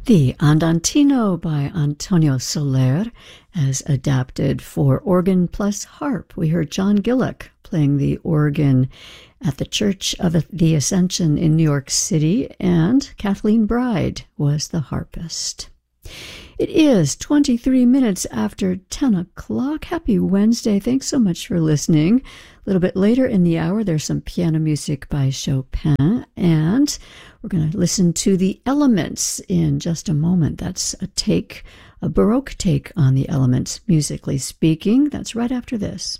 The Andantino by Antonio Soler, as adapted for organ plus harp. We heard John Gillick playing the organ at the Church of the Ascension in New York City, and Kathleen Bride was the harpist. It is 23 minutes after 10 o'clock. Happy Wednesday. Thanks so much for listening. A little bit later in the hour, there's some piano music by Chopin, and we're going to listen to The Elements in just a moment. That's a Baroque take on the Elements, musically speaking. That's right after this.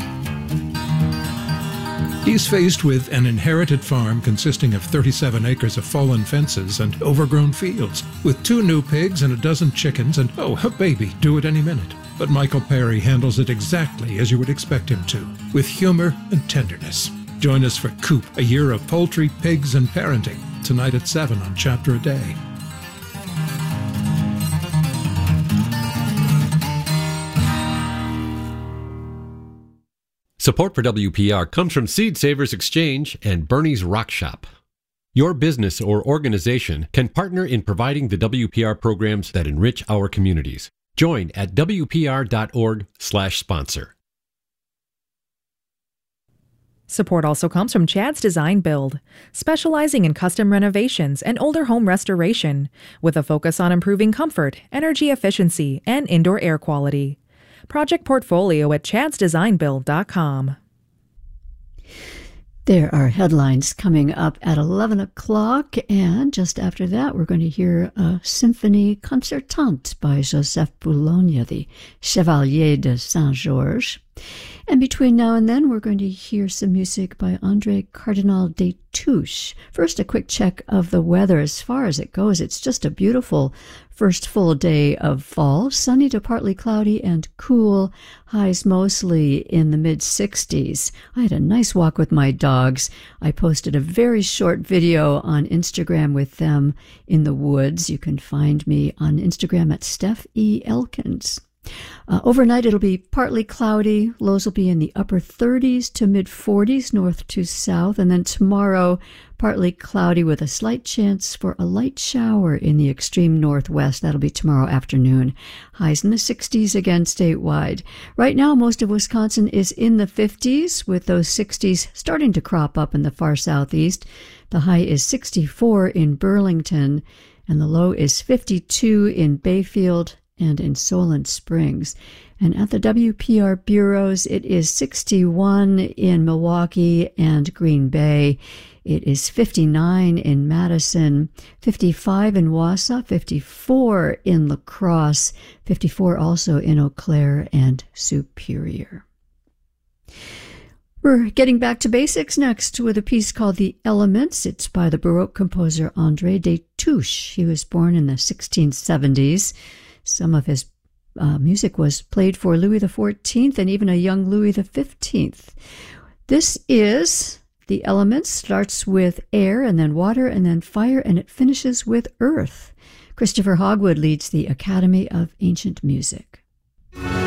He's faced with an inherited farm consisting of 37 acres of fallen fences and overgrown fields, with 2 new pigs and a dozen chickens and, a baby due at any minute. But Michael Perry handles it exactly as you would expect him to, with humor and tenderness. Join us for Coop, a year of poultry, pigs, and parenting, tonight at 7 on Chapter a Day. Support for WPR comes from Seed Savers Exchange and Bernie's Rock Shop. Your business or organization can partner in providing the WPR programs that enrich our communities. Join at WPR.org/sponsor. Support also comes from Chad's Design Build, specializing in custom renovations and older home restoration, with a focus on improving comfort, energy efficiency, and indoor air quality. Project portfolio at chadsdesignbuild.com. There are headlines coming up at 11 o'clock, and just after that, we're going to hear a symphony concertante by Joseph Boulogne, the Chevalier de Saint-Georges. And between now and then, we're going to hear some music by André Cardinal Destouches. First, a quick check of the weather. As far as it goes, it's just a beautiful first full day of fall. Sunny to partly cloudy and cool. Highs mostly in the mid-60s. I had a nice walk with my dogs. I posted a very short video on Instagram with them in the woods. You can find me on Instagram at Steph E. Elkins. Overnight, it'll be partly cloudy. Lows will be in the upper 30s to mid-40s, north to south. And then tomorrow, partly cloudy with a slight chance for a light shower in the extreme northwest. That'll be tomorrow afternoon. Highs in the 60s again statewide. Right now, most of Wisconsin is in the 50s, with those 60s starting to crop up in the far southeast. The high is 64 in Burlington, and the low is 52 in Bayfield and in Solent Springs. And at the WPR bureaus, it is 61 in Milwaukee and Green Bay. It is 59 in Madison, 55 in Wausau, 54 in La Crosse, 54 also in Eau Claire and Superior. We're getting back to basics next with a piece called The Elements. It's by the Baroque composer André Destouches. He was born in the 1670s. Some of his music was played for Louis XIV and even a young Louis XV. This is The Elements. Starts with air and then water and then fire, and it finishes with earth. Christopher Hogwood leads the Academy of Ancient Music.